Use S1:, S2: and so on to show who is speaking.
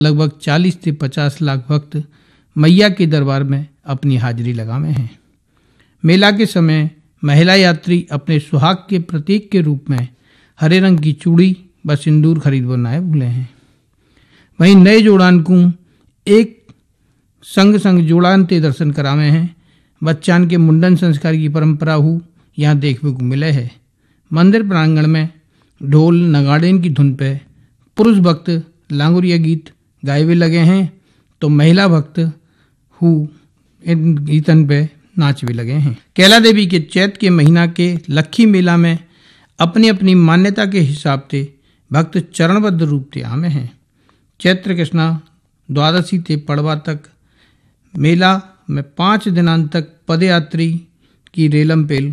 S1: लगभग 40 से 50 लाख भक्त मैया के दरबार में अपनी हाजिरी लगावे हैं। मेला के समय महिला यात्री अपने सुहाग के प्रतीक के रूप में हरे रंग की चूड़ी व सिंदूर खरीद बनाए भूले हैं। वहीं नए जोड़ान को एक संग संग जोड़ान ते दर्शन करावे हैं। बच्चान के मुंडन संस्कार की परंपरा हो यहाँ देखने को मिले है। मंदिर प्रांगण में ढोल नगाड़ेन की धुन पे पुरुष भक्त लांगुरिया गीत गाए लगे हैं तो महिला भक्त इन गीतन पे नाच भी लगे हैं। कैला देवी के चैत के महीना के लक्खी मेला में अपनी अपनी मान्यता के हिसाब से भक्त चरणबद्ध रूप से आमे हैं। चैत्र कृष्णा द्वादशी ते पड़वा तक मेला में 5 दिनांत तक पदयात्री की रेलम पेल